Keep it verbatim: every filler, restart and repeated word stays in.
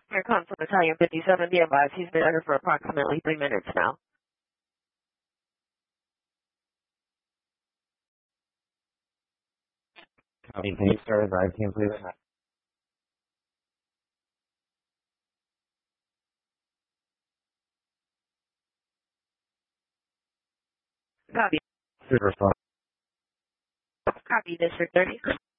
Here comes from Battalion fifty-seven, be advised he's been under for approximately three minutes now. Copy. Can you start a drive team, please? Copy. Super. Copy, District thirty.